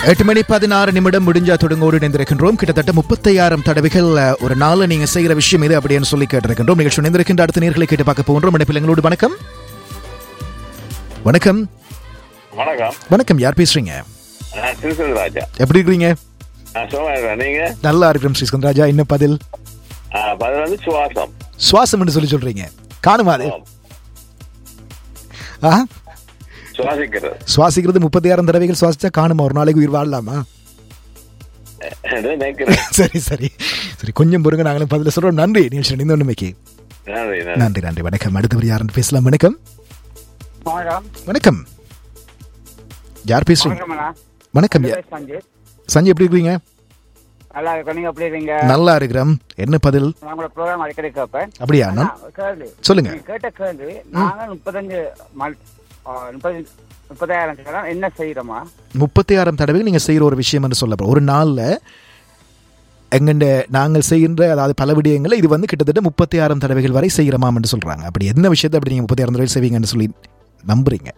8:16 முடிஞ்சா தொடங்கோடு இணைந்திருக்கின்றோம். கிட்டத்தட்ட 36 தடவைகள் ஒரு நாள் நீங்க செய்கிற விஷயம் இது அப்படின்னு சொல்லி கேட்டிருக்கின்றோம். நிகழ்ச்சி இணைந்திருக்கின்ற அடுத்த நேர்களை கேட்டு பார்க்க போகின்றோம். இணைப்பில் எங்களோடு வணக்கம். வணக்கம். வணக்கம். யார் பேசுறீங்க? ராஜா. எப்படி இருக்கீங்க? நீங்க? நல்லா இருக்கிறோம் ஸ்ரீஸ்கந்த் ராஜா. என்ன பதில்? பதில் வந்து சுவாசம். சுவாசம் என்று சொல்லி சொல்றீங்க. காணுமா அது? சுவாசிக்கிறது 36 தடவைகள் சுவாசிச்சா காணுமா? ஒரு நாளைக்கு உயிர் வாழலாமா? சரி சரி சரி, கொஞ்சம் பொறுங்க, நாங்களும் பதில சொல்றோம். நன்றி நிமிஷம் நீங்க ஒண்ணுமைக்கு. நன்றி நன்றி. வணக்கம். அடுத்தவர் யாருன்னு பேசலாம். வணக்கம். வணக்கம். யார் பேசுறீங்க? வணக்கம். சஞ்சய், எப்படி இருக்கீங்க? நல்லா இருக்கிறோம். என்ன பதில்? அப்படியா? சொல்லுங்க. கேட்ட கேள்வி, நாங்கள் 35,000 என்ன செய்யறோமா? 36 தடவை நீங்க செய்யற ஒரு விஷயம் என்று சொல்ல ஒரு நாள்ல எங்கண்ட நாங்கள் செய்கின்ற, அதாவது பல விடயங்களை இது வந்து கிட்டத்தட்ட 36 தடவைகள் வரை செய்யறோமாம் என்று சொல்றாங்க. அப்படி என்ன விஷயத்தை அப்படி நீங்க 36 தடவை செய்வீங்கன்னு சொல்லி நம்புறீங்க?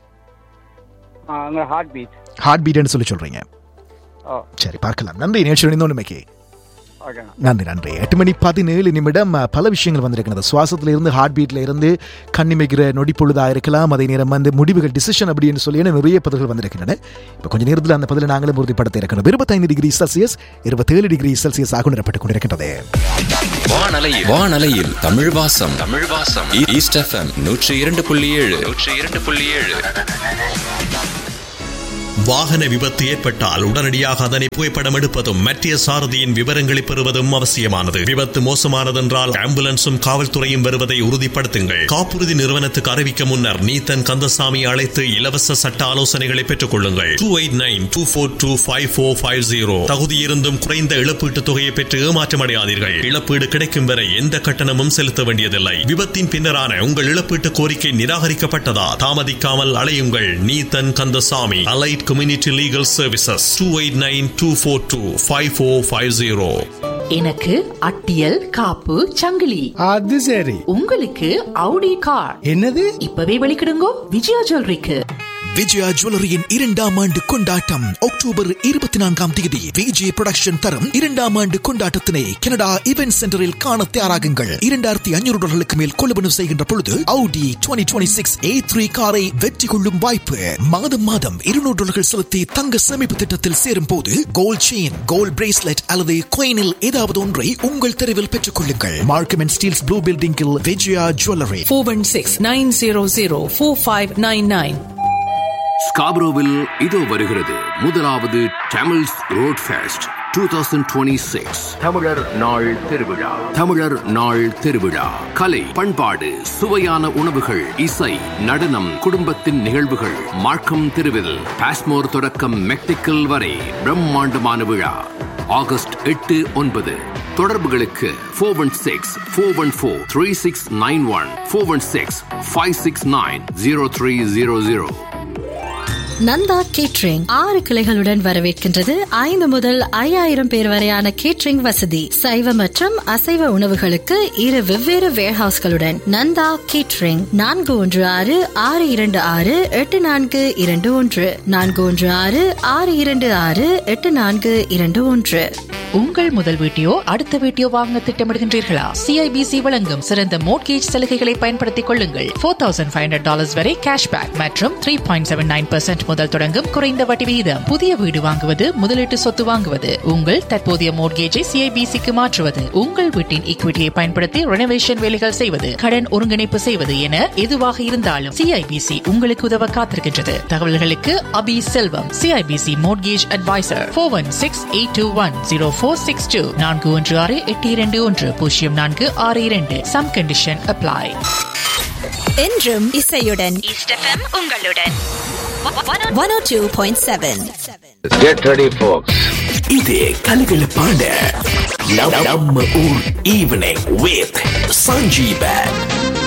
ஹார்ட் பீட்னு சொல்லி சொல்றீங்க. சரி, பார்க்கலாம். நன்றி. நேற்று ஒன்றுமைக்கு நன்றி நன்றி. 8:17 பல விஷயங்கள் வந்திருக்கிறது. சுவாசத்துல இருந்து, ஹார்ட் பீட்ல இருந்து, கண்ணிமைக்கிற நொடி பொழுதா இருக்கலாம், அதே நேரம் வந்து முடிவுகள், டிசிஷன் அப்படின்னு சொல்லி நிறைய பதில்கள் வந்திருக்கின்றன. இப்போ கொஞ்ச நேரத்தில் அந்த பதிலை நாங்களும் உறுதிப்படுத்த இருக்கிறோம். 25 டிகிரி செல்சியஸ் 27 டிகிரி செல்சியஸ் ஆக நிரப்பட்டுக் கொண்டிருக்கின்றது. வானலையில் தமிழ் வாசம். East FM 102.7. வாகன விபத்து ஏற்பட்டால் உடனடியாக அதனை புகைப்படம் எடுப்பதும் மற்ற சாரதியின் விவரங்களை பெறுவதும் அவசியமானது. விபத்து மோசமானதென்றால் ஆம்புலன்ஸும் காவல்துறையும் வருவதை உறுதிப்படுத்துங்கள். காப்புறுதி நிறுவனத்துக்கு அறிவிக்க முன்னர் நீத்தன் கந்தசாமி அழைத்து இலவச சட்ட ஆலோசனைகளை பெற்றுக் கொள்ளுங்கள். 2892425450. தகுதியிருந்தும் குறைந்த இழப்பீட்டு தொகையை பெற்று ஏமாற்றமடையாதீர்கள். இழப்பீடு கிடைக்கும் வரை எந்த கட்டணமும் செலுத்த வேண்டியதில்லை. விபத்தின் பின்னரான உங்கள் இழப்பீட்டு கோரிக்கை நிராகரிக்கப்பட்டதா? தாமதிக்காமல் அலையுங்கள். Neethan Kandasamy, allied Community Legal Services, 2824254550. எனக்கு அட்டியல், காப்பு, சங்கிலி. அது சரி. உங்களுக்கு Audi கார். என்னது? இப்பவே வெளிக்கிடுங்கோ விஜயா ஜுவல்லரிக்கு. விஜயா ஜுவல்லரியின் 2ஆம் ஆண்டு கொண்டாட்டம் அக்டோபர் 24ஆம் தேதி விஜய் புரொடக்ஷன் தரும் 2ஆம் ஆண்டு கொண்டாட்டத்தினை கனடா இவென்ட் சென்டரில் காண தயாராகுங்கள். $2,500 மேல் கொள்வனவு செய்கின்ற பொழுது Audi 2026 A3 காரை வெற்றி கொள்ளும் வாய்ப்பு. மாதம் $200 செலுத்தி தங்க சேமிப்பு திட்டத்தில் சேரும் போது கோல்ட் செயின், கோல்ட் பிரேஸ்லெட் அல்லது coinல் ஏதாவது ஒன்றை உங்கள் தெருவில் பெற்றுக் கொள்ளுங்கள். மார்க்கம் அண்ட் ஸ்டீல்ஸ் ப்ளூ பில்டிங்கில் விஜயா ஜுவல்லரி. 416-900-4599. ஸ்காப்ரோவில் இதோ வருகிறது முதலாவது தமிழ்ஸ் ரோட் ஃபெஸ்ட் 2026. தமிழர் நாள் திருவிழா. கலை, பண்பாடு, சுவையான உணவுகள், இசை, நடனம், குடும்பத்தின் நிகழ்வுகள். மார்க்கம் தெருவில் பாஸ்மோர் தொடக்கம் மெக்டிக்கல் வரை பிரம்மாண்டமான விழா. ஆகஸ்ட் 8-9. தொடர்புகளுக்கு 416-414-3691, 416-569-0300. நந்தா கேட்டரிங் 6 கிளைகளுடன் வரவேற்கின்றது. 5 முதல் 5000 பேர் வரையான கேட்டரிங் வசதி. சைவ மற்றும் அசைவ உணவுகளுக்கு 2 வெவ்வேறு வேர்ஹவுஸ்களுடன் நந்தா கேட்டரிங். 416-626-8421, 416-626-8421. உங்கள் முதல் வீட்டையோ அடுத்த வீட்டையோ வாங்க திட்டமிடுகின்றீர்களா? CIBC வழங்கும் சிறந்த மோட்கேஜ் சலுகைகளை பயன்படுத்திக் கொள்ளுங்கள். $4,500 வரை கேஷ்பேக் மற்றும் 3.79% முதல் தொடங்கும் குறைந்த வட்டி விகிதம். புதிய வீடு வாங்குவது, முதலீட்டு சொத்து வாங்குவது, உங்கள் தற்போதைய மோட்கேஜை CIBCக்கு மாற்றுவது, உங்கள் வீட்டின் ஈக்விட்டியை பயன்படுத்தி ரெனோவேஷன் வேலைகள் செய்வது, கடன் ஒருங்கிணைப்பு செய்வது என எதுவாக இருந்தாலும் CIBC உங்களுக்கு உதவ காத்திருக்கின்றது. தகவல்களுக்கு அபி செல்வம், CIBC mortgage advisor. 416-821-0462, 416-821-0462. Some condition apply. என்றும் இசையுடன் ஈஸ்ட் எஃப்எம் உங்களுடன் 102.7. Get ready folks. இது கலகலப்பான நம்ம ஊர் ஈவினிங் வித் சஞ்சீவன்.